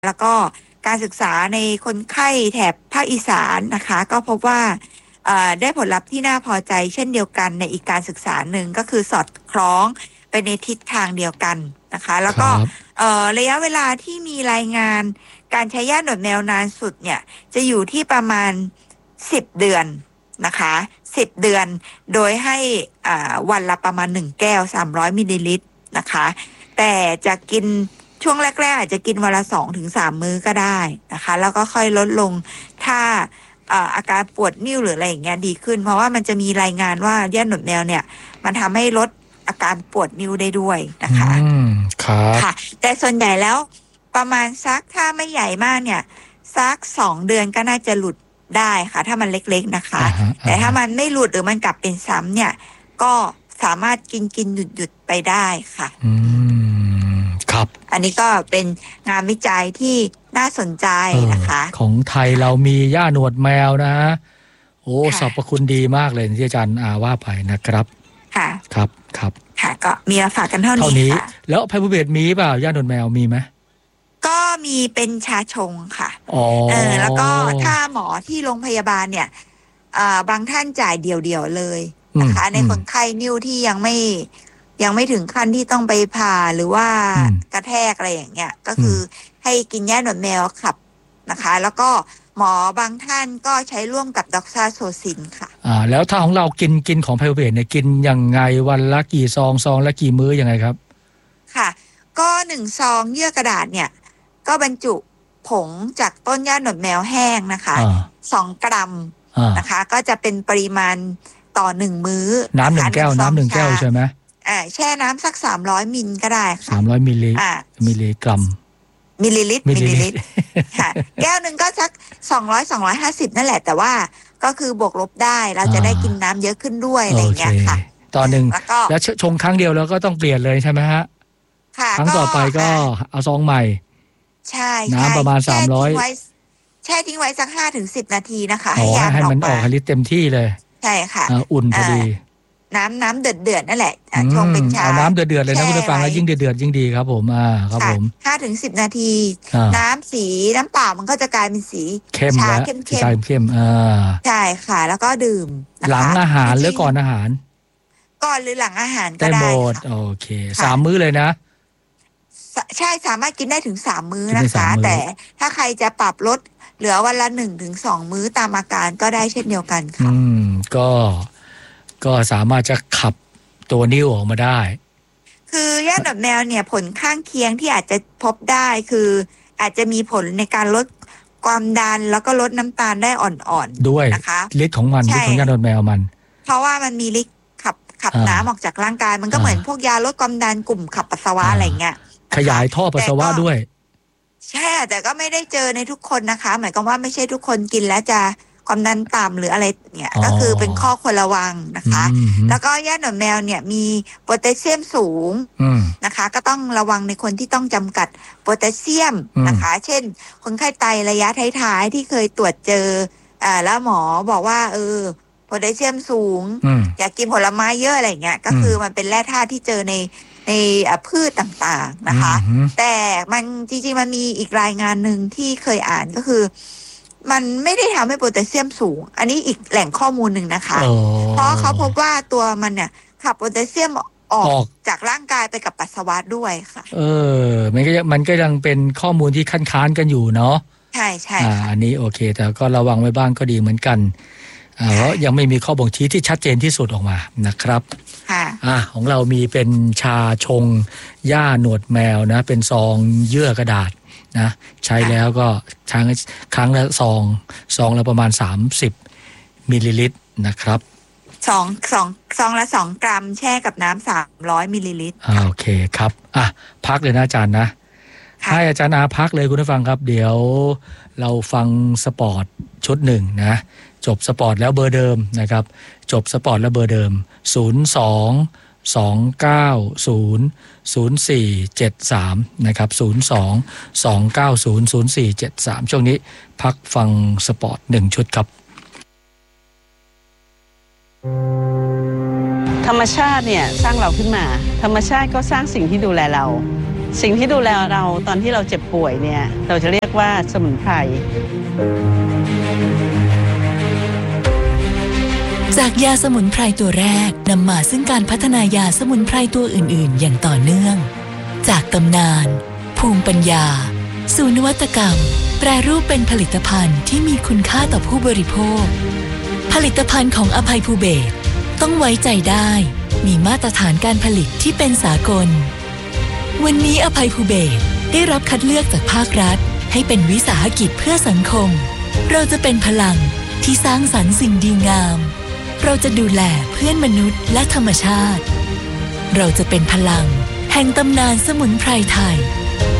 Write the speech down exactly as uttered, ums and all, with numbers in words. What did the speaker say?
แล้วก็การศึกษาในคนไข้แถบภาคอีสานนะคะก็พบว่าได้ผลลัพธ์ที่น่าพอใจเช่นเดียวกันในอีกการศึกษาหนึ่งก็คือสอดคล้องไปในทิศทางเดียวกันนะคะแล้วก็ระยะเวลาที่มีรายงานการใช้ยาหนวดแมวนานสุดเนี่ยจะอยู่ที่ประมาณสิบเดือนนะคะสิบเดือนโดยให้วันละประมาณหนึ่งแก้วสามร้อยมิลลิลิตรนะคะแต่จะกินช่วงแรกๆอาจจะกินวันละสองถึงสามมื้อก็ได้นะคะแล้วก็ค่อยลดลงถ้าอาการปวดนิ้วหรืออะไรอย่างเงี้ยดีขึ้นเพราะว่ามันจะมีรายงานว่ายาหนวดแมวเนี่ยมันทำให้ลดอาการปวดนิ้วได้ด้วยนะคะอืมครับค่ะแต่ส่วนใหญ่แล้วประมาณสักถ้าไม่ใหญ่มากเนี่ยสักสองเดือนก็น่าจะหลุดได้ค่ะถ้ามันเล็กๆนะคะแต่ถ้ามันไม่หลุดหรือมันกลับเป็นซ้ำเนี่ยก็สามารถกินกินหยุดหยุดไปได้ค่ะอืมครับอันนี้ก็เป็นงานวิจัยที่น่าสนใจนะคะของไทยเรามีย่าหนวดแมวนะโอ้สรรพคุณดีมากเลยที่อาจารย์อาว่าไปนะครับค่ะครับครับค่ะก็มีมาฝากกันเท่านี้ค่ะแล้วไพบูเบตมีเปล่าย่าหนวดแมวมีไหมก็มีเป็นชาชงค่ะอ๋อเออแล้วก็ถ้าหมอที่โรงพยาบาลเนี่ยบางท่านจ่ายเดี่ยวๆเลยนะคะในคนไข้นิ้วที่ยังไม่ยังไม่ถึงขั้นที่ต้องไปผ่าหรือว่ากระแทกอะไรอย่างเงี้ยก็คือให้กินยาหนวดแมวขับนะคะแล้วก็หมอบางท่านก็ใช้ร่วมกับดอกซาโซซินค่ะอ่าแล้วถ้าของเรากินกินของไพบูเบตเนี่ยกินยังไงวันละกี่ซองซองละกี่มื้อยังไงครับค่ะก็หนึ่งซองเยื่อกระดาษเนี่ยก็บรรจุผงจากต้นหญ้าหนวดแมวแห้งนะคะสองกรัมนะคะก็จะเป็นปริมาณต่อหนึ่งมื้อน้ำหนึ่งแก้วน้ำหนึ่งแก้วใช่ไหมอ่าแช่น้ำสักสามร้อยมิลก็ได้ค่ะสามร้อยมิลลิมิลลิกรัมมิลลิลิตรมิลลิลิตรค่ะแก้วหนึ่งก็สักสองร้อยสองร้อยห้าสิบนั่นแหละแต่ว่าก็คือบวกลบได้เราจะได้กินน้ำเยอะขึ้นด้วยอะไรอย่างเงี้ยค่ะต่อหนึ่งแล้วชงครั้งเดียวแล้วก็ต้องเปลี่ยนเลยใช่ไหมฮะค่ะครั้งต่อไปก็เอาซองใหม่ใช่น้ำประมาณสามร้อยแช่ทิ้งไว้สักห้าถึงสิบนาทีนะคะให้ยาให้มันออกฤทธิ์เต็มที่เลยใช่ค่ะอุ่นพอดีน้ำน้ำเดือดเดือดนั่นแหละชงเป็นชาเอาน้ำเดือดเดือดเลยนะคุณผู้ฟังแล้วยิ่งเดือดเดือดยิ่งดีครับผมอ่าครับผมห้าถึงสิบนาทีน้ำสีน้ำเปล่ามันก็จะกลายเป็นสีชาเข้มเข้มเข้มอ่าใช่ค่ะแล้วก็ดื่มหลังอาหารหรือก่อนอาหารก่อนหรือหลังอาหารก็ได้โอเคสามมื้อเลยนะใช่สามารถกินได้ถึงสามมื้อนะคะแต่ถ้าใครจะปรับลดเหลือวันละหนึ่งถึงสองมื้อตามอาการก็ได้เช่นเดียวกันค่ะอืมก็ก็สามารถจะขับตัวนิ้วออกมาได้คือยาหนวดแมวเนี่ยผลข้างเคียงที่อาจจะพบได้คืออาจจะมีผลในการลดความดันแล้วก็ลดน้ำตาลได้อ่อนๆด้วยนะคะฤทธิ์ของมันฤทธิ์ของยาหนวดแมวมันเพราะว่ามันมีฤทธิ์ขับขับน้ำออกจากร่างกายมันก็เหมือนพวกยาลดความดันกลุ่มขับปัสสาวะอะไรเงี้ยขยายท่อปัสสาวะด้วยใช่แต่ก็ไม่ได้เจอในทุกคนนะคะหมายความว่าไม่ใช่ทุกคนกินแล้วจะความดันต่ำหรืออะไรเนี่ยก็คือเป็นข้อควรระวังนะคะแล้วก็ยาหนวดแมวเนี่ยมีโพแทสเซียมสูงนะคะก็ต้องระวังในคนที่ต้องจำกัดโพแทสเซียมนะคะเช่นคนไข้ไตระยะท้ายๆที่เคยตรวจเจออ่าแล้วหมอบอกว่าเออโพแทสเซียมสูงอยากกินผลไม้เยอะอะไรเงี้ยก็คือมันเป็นแร่ธาตุที่เจอในในพืชต่างๆนะคะแต่มันจริงๆมันมีอีกรายงานหนึ่งที่เคยอ่านก็คือมันไม่ได้ทำให้โพแทสเซียมสูงอันนี้อีกแหล่งข้อมูลหนึ่งนะคะเพราะเขาพบว่าตัวมันเนี่ยขับโพแทสเซียมออกจากร่างกายไปกับปัสสาวะด้วยค่ะเออมันก็มันก็ยังเป็นข้อมูลที่คันค้านกันอยู่เนาะใช่ใช่อ่าอันนี้โอเคแต่ก็ระวังไว้บ้างก็ดีเหมือนกันเพราะยังไม่มีข้อบ่งชี้ที่ชัดเจนที่สุดออกมานะครับอ่าของเรามีเป็นชาชงหญ้าหนวดแมวนะเป็นซองเยื่อกระดาษนะใช้แล้วก็ครั้งครั้งละซองซองละประมาณสามสิบมิลลิลิตรนะครับสองสองซองละสองกรัมแช่กับน้ำสามร้อยมิลลิลิตรโอเคครับอ่ะพักเลยนะอาจารย์นะให้อาจารย์อาพักเลยคุณผู้ฟังครับเดี๋ยวเราฟังสปอร์ตชุดหนึ่งนะจบสปอร์ตแล้วเบอร์เดิมนะครับจบสปอร์ตแล้วเบอร์เดิมศูนย์ สอง สอง เก้า ศูนย์ ศูนย์ สี่ เจ็ด สามนะครับศูนย์ สอง สอง เก้า ศูนย์ ศูนย์ สี่ เจ็ด สามช่วงนี้พักฟังสปอร์ตหนึ่งชุดครับธรรมชาติเนี่ยสร้างเราขึ้นมาธรรมชาติก็สร้างสิ่งที่ดูแลเราสิ่งที่ดูแลเราตอนที่เราเจ็บป่วยเนี่ยเราจะเรียกว่าสมุนไพรจากยาสมุนไพรตัวแรกนำมาซึ่งการพัฒนายาสมุนไพรตัวอื่นๆอย่างต่อเนื่องจากตำนานภูมิปัญญาสู่นวัตกรรมแปรรูปเป็นผลิตภัณฑ์ที่มีคุณค่าต่อผู้บริโภคผลิตภัณฑ์ของอภัยภูเบศรต้องไว้ใจได้มีมาตรฐานการผลิตที่เป็นสากลวันนี้อภัยภูเบศรได้รับคัดเลือกจากภาครัฐให้เป็นวิสาหกิจเพื่อสังคมเราจะเป็นพลังที่สร้างสรรค์สิ่งดีงามเราจะดูแลเพื่อนมนุษย์และธรรมชาติเราจะเป็นพลังแห่งตำนานสมุนไพรไทย